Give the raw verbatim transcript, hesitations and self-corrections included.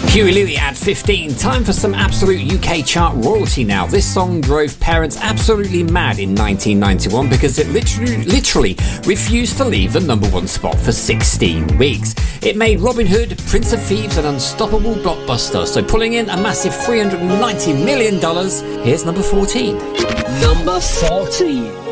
Huey Lewis at fifteen. Time for some absolute U K chart royalty now. This song drove parents absolutely mad in nineteen ninety-one because it literally, literally refused to leave the number one spot for sixteen weeks. It made Robin Hood, Prince of Thieves an unstoppable blockbuster, so pulling in a massive three hundred ninety million dollars. Here's number fourteen. Number fourteen.